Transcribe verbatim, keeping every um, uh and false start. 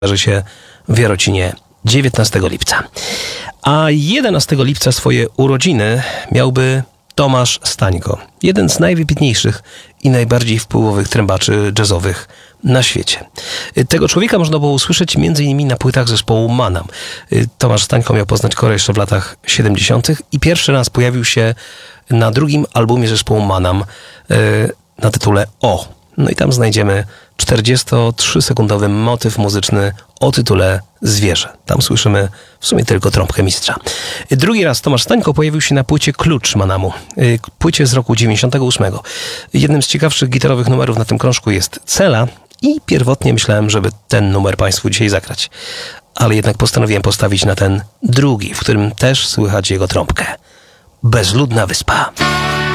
wydarzy się w Jarocinie dziewiętnastego lipca. A jedenastego lipca swoje urodziny miałby Tomasz Stańko, jeden z najwybitniejszych i najbardziej wpływowych trębaczy jazzowych na świecie. Tego człowieka można było usłyszeć między innymi na płytach zespołu Manam. Tomasz Stańko miał poznać Korę jeszcze w latach siedemdziesiątych i pierwszy raz pojawił się na drugim albumie zespołu Manam na tytule O. No i tam znajdziemy czterdziestotrzysekundowy motyw muzyczny o tytule Zwierzę. Tam słyszymy w sumie tylko trąbkę mistrza. Drugi raz Tomasz Stańko pojawił się na płycie Klucz Manamu. Płycie z roku dziewięćdziesiątego ósmego. Jednym z ciekawszych gitarowych numerów na tym krążku jest Cela i pierwotnie myślałem, żeby ten numer Państwu dzisiaj zagrać. Ale jednak postanowiłem postawić na ten drugi, w którym też słychać jego trąbkę. Bezludna wyspa.